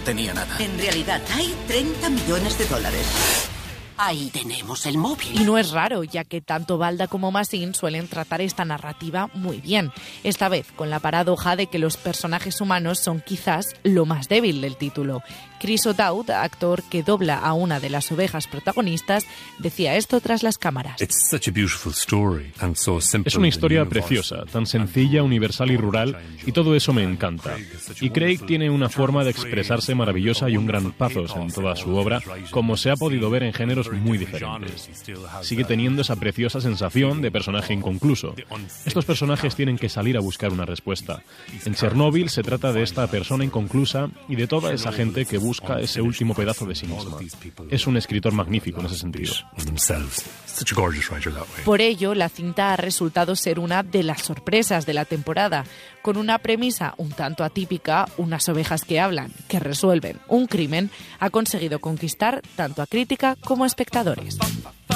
tenía nada. En realidad hay 30 millones de dólares. Ahí tenemos el móvil. Y no es raro, ya que tanto Balda como Massin suelen tratar esta narrativa muy bien. Esta vez con la paradoja de que los personajes humanos son quizás lo más débil del título. Chris O'Dowd, actor que dobla a una de las ovejas protagonistas, decía esto tras las cámaras. Es una historia preciosa, tan sencilla, universal y rural, y todo eso me encanta. Y Craig tiene una forma de expresarse maravillosa y un gran pathos en toda su obra, como se ha podido ver en géneros muy diferentes. Sigue teniendo esa preciosa sensación de personaje inconcluso. Estos personajes tienen que salir a buscar una respuesta. En Chernobyl se trata de esta persona inconclusa y de toda esa gente que busca ese último pedazo de sí misma. Es un escritor magnífico en ese sentido. Por ello, la cinta ha resultado ser una de las sorpresas de la temporada, con una premisa un tanto atípica, unas ovejas que hablan, que resuelven un crimen, ha conseguido conquistar tanto a crítica como a espectadores.